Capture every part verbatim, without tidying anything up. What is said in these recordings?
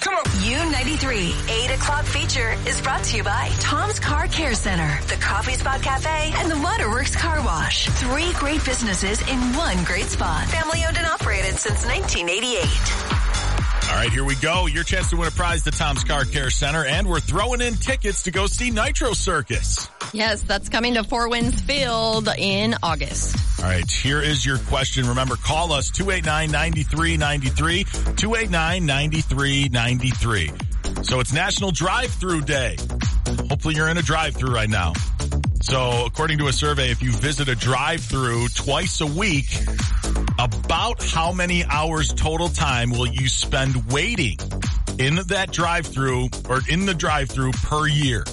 Come on. U ninety-three, eight o'clock feature is brought to you by Tom's Car Care Center, the Coffee Spot Cafe, and the Waterworks Car Wash. Three great businesses in one great spot. Family owned and operated since nineteen eighty-eight. All right, here we go. Your chance to win a prize to Tom's Car Care Center, and we're throwing in tickets to go see Nitro Circus. Yes, that's coming to Four Winds Field in August. All right, here is your question. Remember, call us, two eight nine, nine three nine three, two eight nine, nine three nine three. So it's National Drive-Thru Day. Hopefully you're in a drive-thru right now. So according to a survey, if you visit a drive-thru twice a week, about how many hours total time will you spend waiting in that drive-thru or in the drive-thru per year?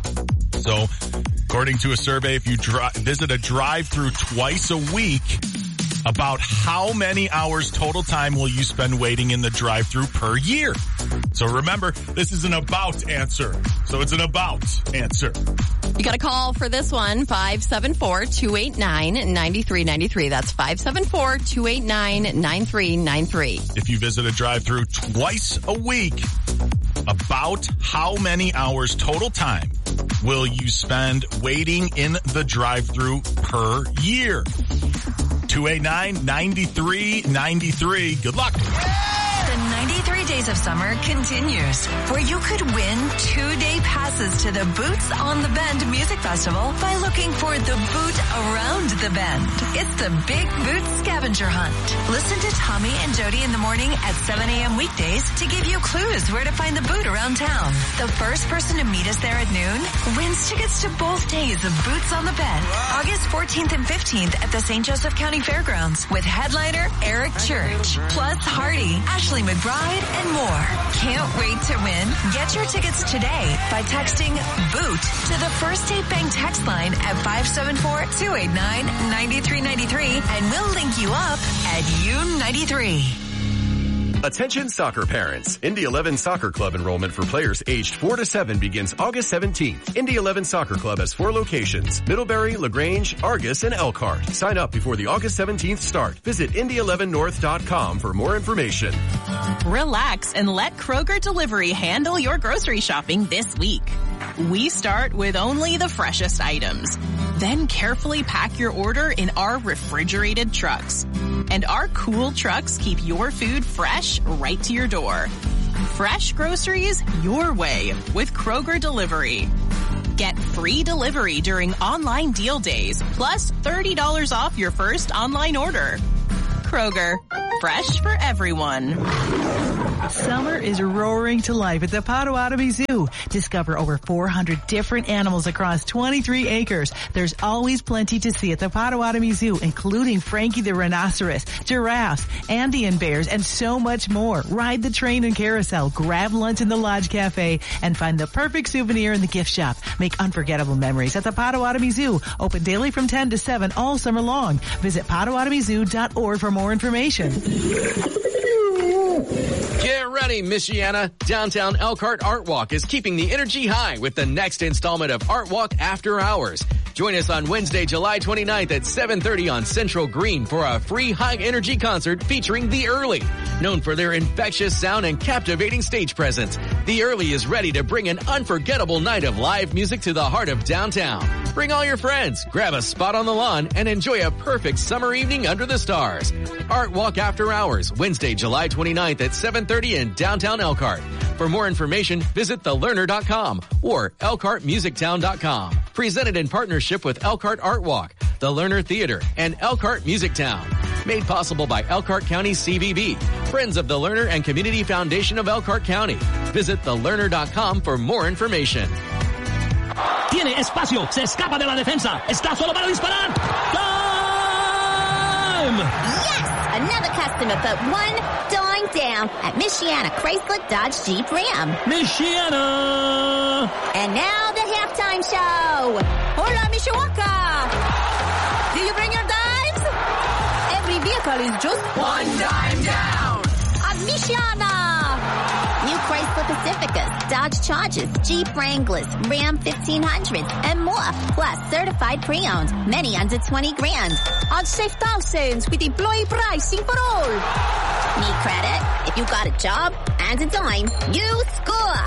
So according to a survey, if you dri- visit a drive-thru twice a week, about how many hours total time will you spend waiting in the drive-thru per year? So remember, this is an about answer. So it's an about answer. You got to call for this one, five seven four, two eight nine, nine three nine three. That's five seven four, two eight nine, nine three nine three. If you visit a drive-thru twice a week, about how many hours total time will you spend waiting in the drive-thru per year? two eight nine, nine three nine three. Good luck. The ninety-three Days of Summer continues, where you could win two-day passes to the Boots on the Bend Music Festival by looking for the boot around the bend. It's the Big Boot Scavenger Hunt. Listen to Tommy and Jody in the morning at seven a.m. weekdays to give you clues where to find the boot around town. The first person to meet us there at noon wins tickets to both days of Boots on the Bend, August fourteenth and fifteenth at the Saint Joseph County Fairgrounds with headliner Eric Church, plus Hardy, Ashley McBride, and more. Can't wait to win? Get your tickets today by texting BOOT to the First State Bank text line at five seven four, two eight nine, nine three nine three, and we'll link you up at U ninety-three. Attention soccer parents. Indy eleven Soccer Club enrollment for players aged four to seven begins August seventeenth. Indy eleven Soccer Club has four locations: Middlebury, LaGrange, Argus, and Elkhart. Sign up before the August seventeenth start. Visit indy eleven north dot com for more information. Relax and let Kroger Delivery handle your grocery shopping this week. We start with only the freshest items. Then carefully pack your order in our refrigerated trucks. And our cool trucks keep your food fresh right to your door. Fresh groceries your way with Kroger Delivery. Get free delivery during online deal days, plus thirty dollars off your first online order. Kroger, fresh for everyone. Summer is roaring to life at the Potawatomi Zoo. Discover over four hundred different animals across twenty-three acres. There's always plenty to see at the Potawatomi Zoo, including Frankie the rhinoceros, giraffes, Andean bears, and so much more. Ride the train and carousel, grab lunch in the Lodge Cafe, and find the perfect souvenir in the gift shop. Make unforgettable memories at the Potawatomi Zoo. Open daily from ten to seven all summer long. Visit potawatomi zoo dot org for more information. Get ready, Michiana. Downtown Elkhart Art Walk is keeping the energy high with the next installment of Art Walk After Hours. Join us on Wednesday, July twenty-ninth at seven thirty on Central Green for a free high-energy concert featuring The Early. Known for their infectious sound and captivating stage presence, The Early is ready to bring an unforgettable night of live music to the heart of downtown. Bring all your friends, grab a spot on the lawn, and enjoy a perfect summer evening under the stars. Art Walk After Hours, Wednesday, July twenty-ninth at seven thirty in downtown Elkhart. For more information, visit the learner dot com or elkhart music town dot com. Presented in partnership with Elkhart Art Walk, the Lerner Theater, and Elkhart Music Town. Made possible by Elkhart County C V B, Friends of the Lerner and Community Foundation of Elkhart County. Visit the learner dot com for more information. Tiene espacio, se escapa de la defensa, está solo para disparar. Time! Yes! Another customer put one dime down at Michiana Chrysler Dodge Jeep Ram. Michiana! And now the halftime show. Hola, Mishawaka! Do you bring your dimes? Every vehicle is just one dime down. At Michiana! New Chrysler Chrysler Pacificas, Dodge Chargers, Jeep Wranglers, Ram fifteen hundreds, and more. Plus certified pre-owned, many under twenty grand. I'd save thousands with employee pricing for all. Need credit? If you got a job and a dime, you score.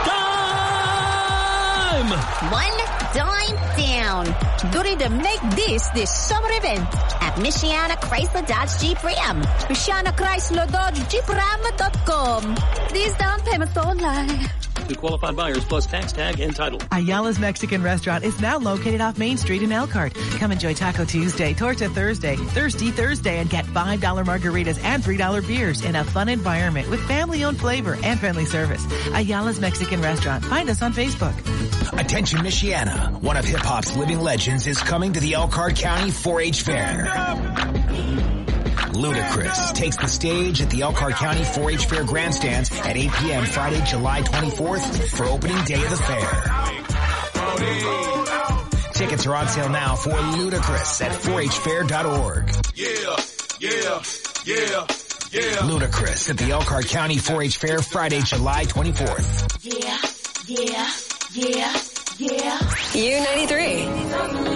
Time! One dime down. During the Make This This Summer event at Michiana Chrysler Dodge Jeep Ram. Michiana Chrysler Dodge Jeep Ram dot com. These down payments only. To qualified buyers plus tax tag and title. Ayala's Mexican Restaurant is now located off Main Street in Elkhart. Come enjoy Taco Tuesday, Torta Thursday, Thirsty Thursday, and get five dollar margaritas and three dollar beers in a fun environment with family-owned flavor and friendly service. Ayala's Mexican Restaurant. Find us on Facebook. Attention Michiana, one of hip-hop's living legends is coming to the Elkhart County four H Fair. Ludacris takes the stage at the Elkhart County four H Fair grandstands at eight p.m. Friday, July twenty-fourth for opening day of the fair. Tickets are on sale now for Ludacris at four h fair dot org. Yeah, yeah, yeah, yeah. Ludacris at the Elkhart County four H Fair Friday, July twenty-fourth. Yeah, yeah, yeah, yeah. U ninety-three.